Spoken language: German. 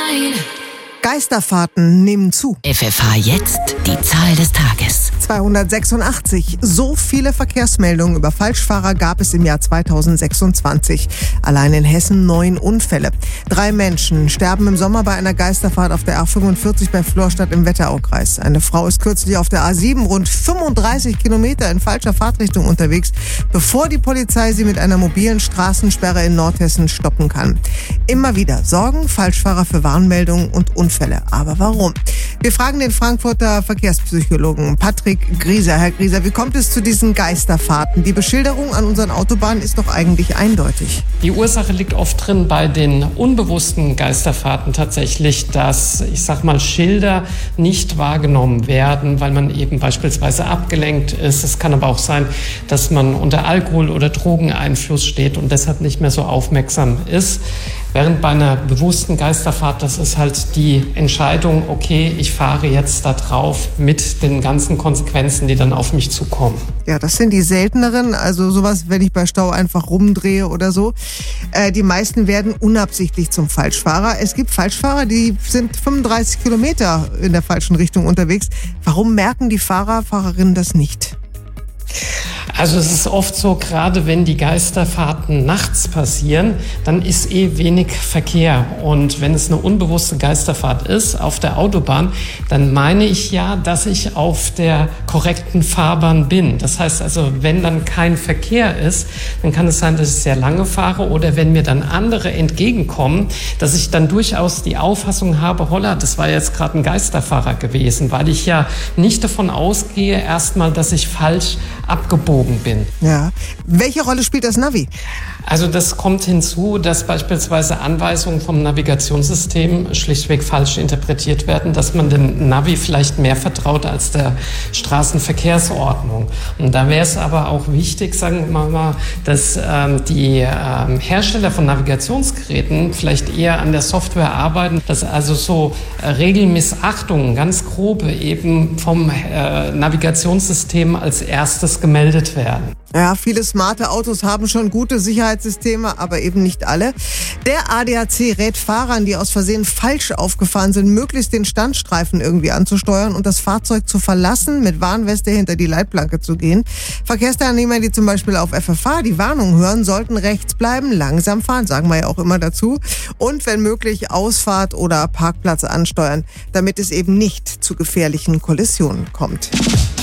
Geisterfahrten nehmen zu. FFH jetzt die Zahl des Tages. 286. So viele Verkehrsmeldungen über Falschfahrer gab es im Jahr 2026. Allein in Hessen 9 Unfälle. 3 Menschen sterben im Sommer bei einer Geisterfahrt auf der A45 bei Florstadt im Wetteraukreis. Eine Frau ist kürzlich auf der A7 rund 35 Kilometer in falscher Fahrtrichtung unterwegs, bevor die Polizei sie mit einer mobilen Straßensperre in Nordhessen stoppen kann. Immer wieder sorgen Falschfahrer für Warnmeldungen und Unfälle. Aber warum? Wir fragen den Frankfurter Verkehrspsychologen Patrick Grieser. Herr Grieser, wie kommt es zu diesen Geisterfahrten? Die Beschilderung an unseren Autobahnen ist doch eigentlich eindeutig. Die Ursache liegt oft drin bei den unbewussten Geisterfahrten tatsächlich, dass, Schilder nicht wahrgenommen werden, weil man eben beispielsweise abgelenkt ist. Es kann aber auch sein, dass man unter Alkohol- oder Drogeneinfluss steht und deshalb nicht mehr so aufmerksam ist. Während bei einer bewussten Geisterfahrt, das ist halt die Entscheidung, okay, ich fahre jetzt da drauf mit den ganzen Konsequenzen, die dann auf mich zukommen. Ja, das sind die selteneren, also sowas, wenn ich bei Stau einfach rumdrehe oder so. Die meisten werden unabsichtlich zum Falschfahrer. Es gibt Falschfahrer, die sind 35 Kilometer in der falschen Richtung unterwegs. Warum merken die Fahrer, Fahrerinnen das nicht? Also es ist oft so, gerade wenn die Geisterfahrten nachts passieren, dann ist wenig Verkehr. Und wenn es eine unbewusste Geisterfahrt ist auf der Autobahn, dann meine ich ja, dass ich auf der korrekten Fahrbahn bin. Das heißt also, wenn dann kein Verkehr ist, dann kann es sein, dass ich sehr lange fahre oder wenn mir dann andere entgegenkommen, dass ich dann durchaus die Auffassung habe, holla, das war jetzt gerade ein Geisterfahrer gewesen, weil ich ja nicht davon ausgehe, erstmal, dass ich falsch abgebogen bin. Ja. Welche Rolle spielt das Navi? Also das kommt hinzu, dass beispielsweise Anweisungen vom Navigationssystem schlichtweg falsch interpretiert werden, dass man dem Navi vielleicht mehr vertraut als der Straßenverkehrsordnung. Und da wäre es aber auch wichtig, sagen wir mal, dass die Hersteller von Navigationsgeräten vielleicht eher an der Software arbeiten, dass also so Regelmissachtungen, ganz grobe, eben vom Navigationssystem als erstes gemeldet werden. Ja, viele smarte Autos haben schon gute Sicherheitssysteme, aber eben nicht alle. Der ADAC rät Fahrern, die aus Versehen falsch aufgefahren sind, möglichst den Standstreifen irgendwie anzusteuern und das Fahrzeug zu verlassen, mit Warnweste hinter die Leitplanke zu gehen. Verkehrsteilnehmer, die zum Beispiel auf FFH die Warnung hören, sollten rechts bleiben, langsam fahren, sagen wir ja auch immer dazu. Und wenn möglich Ausfahrt oder Parkplatz ansteuern, damit es eben nicht zu gefährlichen Kollisionen kommt.